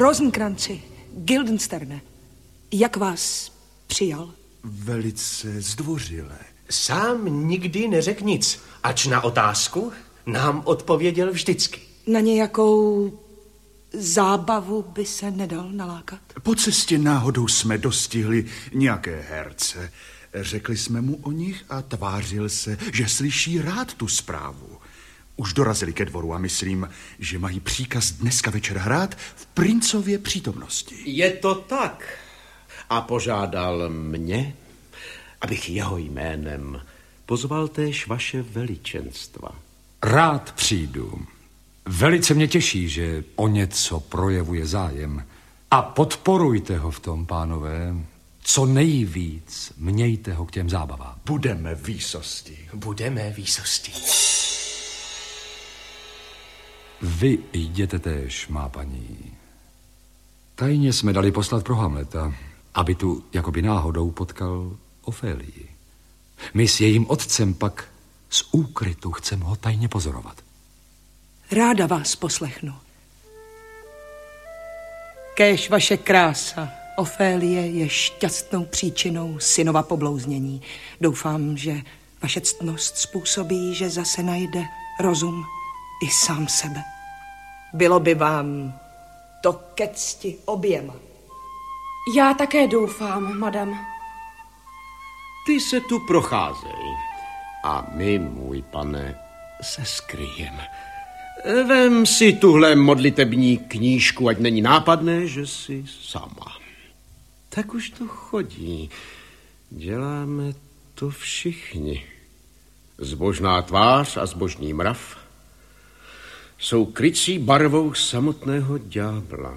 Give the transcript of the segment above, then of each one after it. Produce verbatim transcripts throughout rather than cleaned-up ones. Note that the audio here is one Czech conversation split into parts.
Rosenkranci, Guildensterne, jak vás přijal? Velice zdvořile. Sám nikdy neřekl nic, ač na otázku nám odpověděl vždycky. Na nějakou zábavu by se nedal nalákat? Po cestě náhodou jsme dostihli nějaké herce. Řekli jsme mu o nich a tvářil se, že slyší rád tu zprávu. Už dorazili ke dvoru a myslím, že mají příkaz dneska večer hrát v princově přítomnosti. Je to tak. A požádal mě, abych jeho jménem pozval též vaše veličenstva. Rád přijdu. Velice mě těší, že o něco projevuje zájem. A podporujte ho v tom, pánové. Co nejvíc mějte ho k těm zábavám. Budeme výsosti. Budeme výsosti. Vy jděte též, má paní. Tajně jsme dali poslat pro Hamleta, aby tu jakoby náhodou potkal Ofélii. My s jejím otcem pak z úkrytu chceme ho tajně pozorovat. Ráda vás poslechnu. Kéž vaše krása, Ofélie, je šťastnou příčinou synova poblouznění. Doufám, že vaše ctnost způsobí, že zase najde rozum i sám sebe. Bylo by vám to ke cti oběma. Já také doufám, madam. Ty se tu procházej a my, můj pane, se skryjeme. Vem si tuhle modlitební knížku, ať není nápadné, že jsi sama. Tak už to chodí. Děláme to všichni. Zbožná tvář a zbožný mrav jsou krycí barvou samotného ďábla.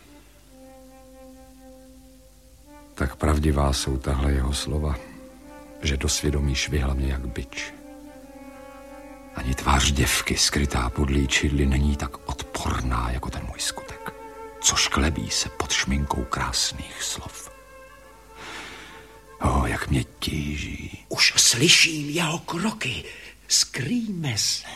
Tak pravdivá jsou tahle jeho slova, že do svědomí švihla mě jak bič. Ani tvář děvky skrytá pod líčidly není tak odporná jako ten můj skutek, co šklebí se pod šminkou krásných slov. O, jak mě tíží. Už slyším jeho kroky. Skrýjme se.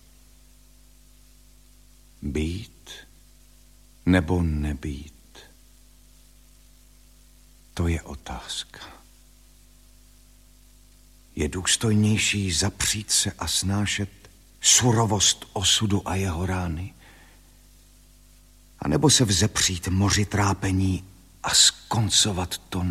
Být nebo nebýt, to je otázka. Je důstojnější zapřít se a snášet surovost osudu a jeho rány? A nebo se vzepřít moři trápení a skoncovat to